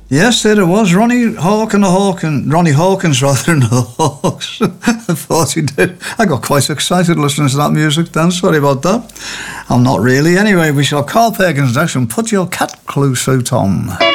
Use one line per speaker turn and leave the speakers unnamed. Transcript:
Yes, there it was. Ronnie Hawkins rather than the Hawks. I thought he did. I got quite excited listening to that music then. Sorry about that. I'm not really. Anyway, we shall have Carl Perkins next and Put Your Cat Clue Suit On.